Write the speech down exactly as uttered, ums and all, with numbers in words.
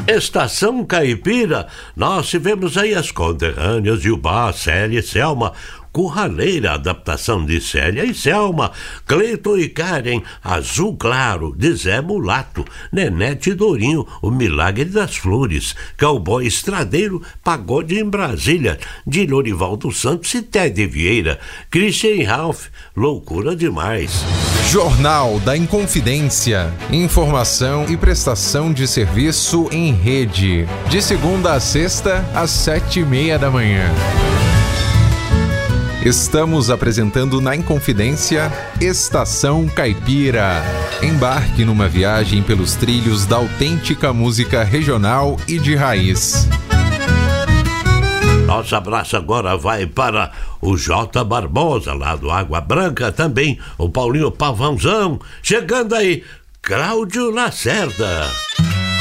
Estação Caipira, nós tivemos aí as conterrâneas de Ubá, Célia e Selma, Curraleira, adaptação de Célia e Selma, Cleiton e Karen, Azul Claro, de Zé Mulato, Nenete e Dourinho, O Milagre das Flores, Cowboy Estradeiro, Pagode em Brasília, de Lorivaldo Santos e Ted Vieira, Christian Ralph, Loucura Demais. Jornal da Inconfidência, informação e prestação de serviço em rede, de segunda a sexta, às sete e meia da manhã. Estamos apresentando na Inconfidência Estação Caipira. Embarque numa viagem pelos trilhos da autêntica música regional e de raiz. Nosso abraço agora vai para o J. Barbosa, lá do Água Branca, também o Paulinho Pavãozão. Chegando aí, Cláudio Lacerda.